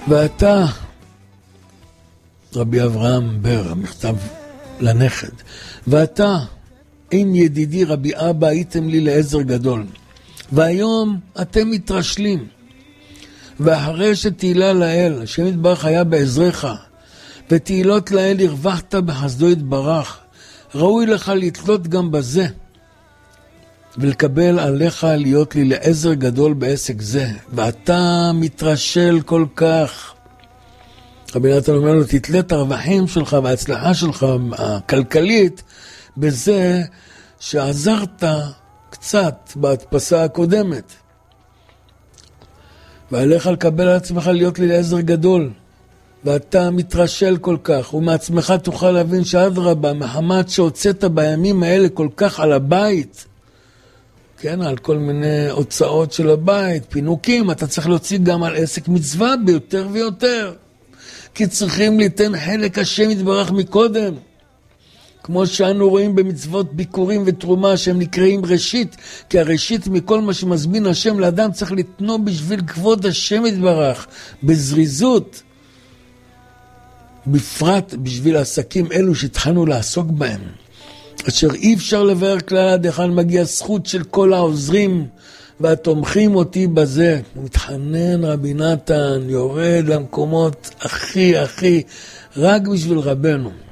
ואתה, רבי אברהם בר, מכתב לנכד, ואתה, עם ידידי רבי אבא, הייתם לי לעזר גדול. והיום אתם מתרשלים. ואחרי שתהילה לאל, השם יתברך היה בעזרך, ותהילות לאל הרווחת בחסדו יתברך, ראוי לך לתלות גם בזה, ולקבל עליך להיות לי לעזר גדול בעסק זה. ואתה מתרשל כל כך. רבי נתן אומר לו, תתלה את הרווחים שלך וההצלחה שלך הכלכלית בזה שעזרת קצת בהדפסה הקודמת. ועליך לקבל על עצמך להיות לי לעזר גדול. ואתה מתרשל כל כך, ומעצמך תוכל להבין שאדרבה, מחמת שהוצאת בימים האלה כל כך על הבית, כן, על כל מיני הוצאות של הבית, פינוקים, אתה צריך להוציא גם על עסק מצווה ביותר ויותר. כי צריכים ליתן חלק השם יתברך מקודם. כמו שאנו רואים במצוות ביקורים ותרומה שהם נקראים ראשית, כי הראשית מכל מה שמזמין השם לאדם צריך לתנו בשביל כבוד השם יתברך, בזריזות. בפרט בשביל העסקים אלו שהתחלנו לעסוק בהם. אשר אי אפשר לבאר כלל עד היכן מגיע זכות של כל העוזרים והתומכים אותי בזה. הוא מתחנן רבי נתן, יורד למקומות הכי רק בשביל רבנו.